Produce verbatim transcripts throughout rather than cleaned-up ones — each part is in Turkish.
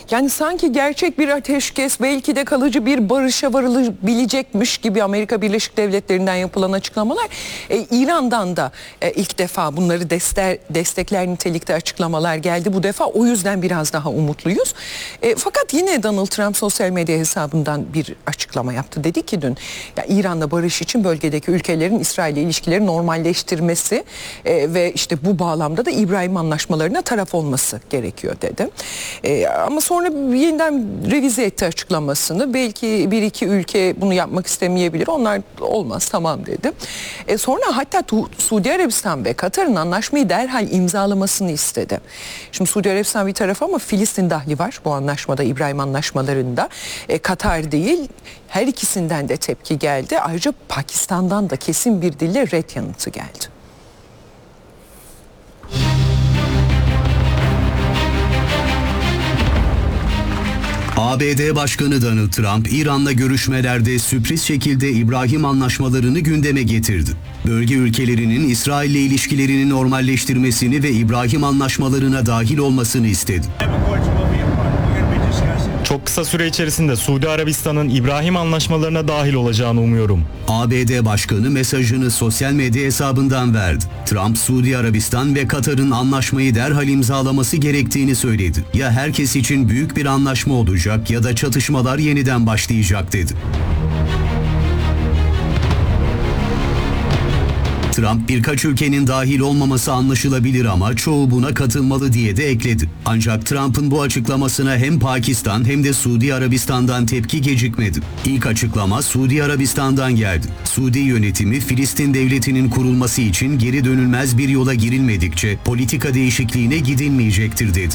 Yani sanki gerçek bir ateşkes, belki de kalıcı bir barışa varılabilecekmiş gibi Amerika Birleşik Devletleri'nden yapılan açıklamalar. E, İran'dan da e, ilk defa bunları destek, destekler nitelikte açıklamalar geldi bu defa. O yüzden biraz daha umutluyuz. E, fakat yine Donald Trump sosyal medya hesabından bir açıklama yaptı. Dedi ki dün ya İran'la barış için bölgedeki ülkelerin İsrail'le ilişkileri normalleştirmesi e, ve işte bu bağlamda da İbrahim anlaşmalarına taraf olması gerekiyor dedi. E, ama sonra yeniden revize etti açıklamasını. Belki bir iki ülke bunu yapmak istemeyebilir. Onlar olmaz tamam dedi. E, sonra hatta Suudi Arabistan ve Katar'ın anlaşmayı derhal imzalamasını istedi. Şimdi Suudi Arabistan bir taraf ama Filistin dahli var bu anlaşmada, İbrahim anlaşmalarında. E, Katar değil, her ikisinden de tepki geldi. Ayrıca Pakistan'dan da kesin bir dille ret yanıtı geldi. A B D Başkanı Donald Trump, İran'la görüşmelerde sürpriz şekilde İbrahim anlaşmalarını gündeme getirdi. Bölge ülkelerinin İsrail'le ilişkilerini normalleştirmesini ve İbrahim anlaşmalarına dahil olmasını istedi. Çok kısa süre içerisinde Suudi Arabistan'ın İbrahim anlaşmalarına dahil olacağını umuyorum. A B D Başkanı mesajını sosyal medya hesabından verdi. Trump, Suudi Arabistan ve Katar'ın anlaşmayı derhal imzalaması gerektiğini söyledi. Ya herkes için büyük bir anlaşma olacak ya da çatışmalar yeniden başlayacak dedi. Trump birkaç ülkenin dahil olmaması anlaşılabilir ama çoğu buna katılmalı diye de ekledi. Ancak Trump'ın bu açıklamasına hem Pakistan hem de Suudi Arabistan'dan tepki gecikmedi. İlk açıklama Suudi Arabistan'dan geldi. Suudi yönetimi Filistin devletinin kurulması için geri dönülmez bir yola girilmedikçe politika değişikliğine gidilmeyecektir dedi.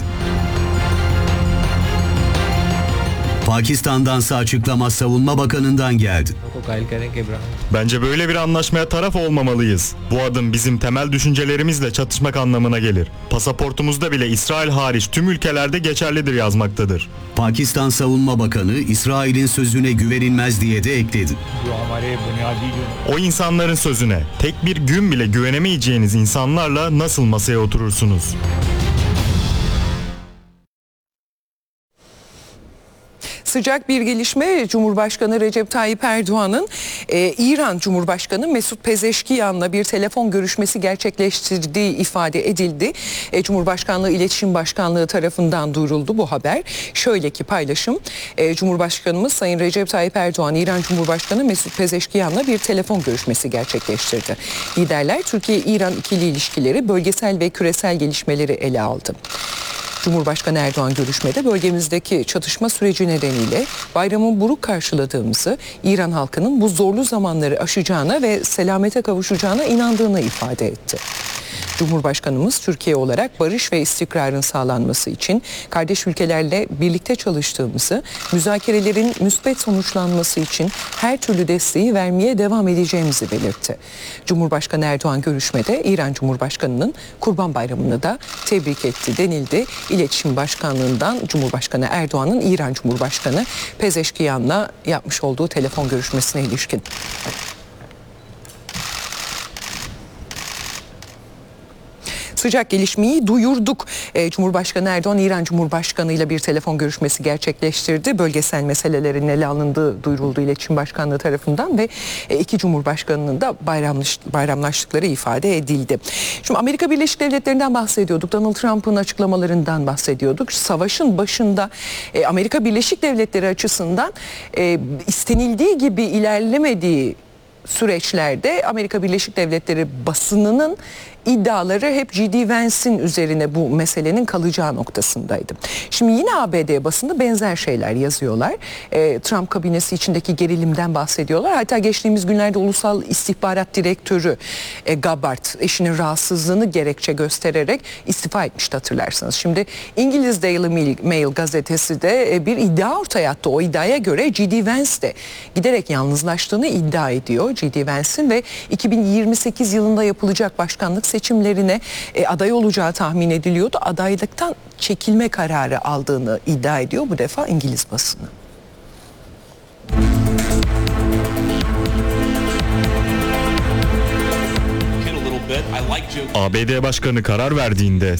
Pakistan'dansa açıklama Savunma Bakanı'ndan geldi. Bence böyle bir anlaşmaya taraf olmamalıyız. Bu adım bizim temel düşüncelerimizle çatışmak anlamına gelir. Pasaportumuzda bile İsrail hariç tüm ülkelerde geçerlidir yazmaktadır. Pakistan Savunma Bakanı İsrail'in sözüne güvenilmez diye de ekledi. O insanların sözüne, tek bir gün bile güvenemeyeceğiniz insanlarla nasıl masaya oturursunuz? Sıcak bir gelişme, Cumhurbaşkanı Recep Tayyip Erdoğan'ın e, İran Cumhurbaşkanı Mesut Pezeşkiyan'la bir telefon görüşmesi gerçekleştirdiği ifade edildi. E, Cumhurbaşkanlığı İletişim Başkanlığı tarafından duyuruldu bu haber. Şöyle ki paylaşım, e, Cumhurbaşkanımız Sayın Recep Tayyip Erdoğan, İran Cumhurbaşkanı Mesut Pezeşkiyan'la bir telefon görüşmesi gerçekleştirdi. Liderler Türkiye-İran ikili ilişkileri, bölgesel ve küresel gelişmeleri ele aldı. Cumhurbaşkanı Erdoğan görüşmede bölgemizdeki çatışma süreci nedeniyle bayramın buruk karşıladığımızı, İran halkının bu zorlu zamanları aşacağına ve selamete kavuşacağına inandığını ifade etti. Cumhurbaşkanımız Türkiye olarak barış ve istikrarın sağlanması için kardeş ülkelerle birlikte çalıştığımızı, müzakerelerin müspet sonuçlanması için her türlü desteği vermeye devam edeceğimizi belirtti. Cumhurbaşkanı Erdoğan görüşmede İran Cumhurbaşkanı'nın Kurban Bayramı'nı da tebrik etti denildi. İletişim Başkanlığı'ndan Cumhurbaşkanı Erdoğan'ın İran Cumhurbaşkanı Pezeşkiyan'la yapmış olduğu telefon görüşmesine ilişkin. Sıcak gelişmeyi duyurduk. Ee, Cumhurbaşkanı Erdoğan, İran Cumhurbaşkanı ile bir telefon görüşmesi gerçekleştirdi. Bölgesel meselelerin ele alındığı duyuruldu İletişim Başkanlığı tarafından ve e, iki Cumhurbaşkanının da bayramlaş, bayramlaştıkları ifade edildi. Şimdi Amerika Birleşik Devletleri'nden bahsediyorduk. Donald Trump'ın açıklamalarından bahsediyorduk. Savaşın başında e, Amerika Birleşik Devletleri açısından e, istenildiği gibi ilerlemediği süreçlerde Amerika Birleşik Devletleri basınının iddiaları hep J D Vance'in üzerine bu meselenin kalacağı noktasındaydı. Şimdi yine A B D basında benzer şeyler yazıyorlar. E, Trump kabinesi içindeki gerilimden bahsediyorlar. Hatta geçtiğimiz günlerde Ulusal İstihbarat Direktörü e, Gabbard eşinin rahatsızlığını gerekçe göstererek istifa etmişti hatırlarsanız. Şimdi İngiliz Daily Mail, Mail gazetesi de e, bir iddia ortaya attı. O iddiaya göre J D Vance de giderek yalnızlaştığını iddia ediyor. J D Vance'in ve iki bin yirmi sekiz yılında yapılacak başkanlık seçimlerine e, aday olacağı tahmin ediliyordu. Adaylıktan çekilme kararı aldığını iddia ediyor bu defa İngiliz basını. A B D Başkanı karar verdiğinde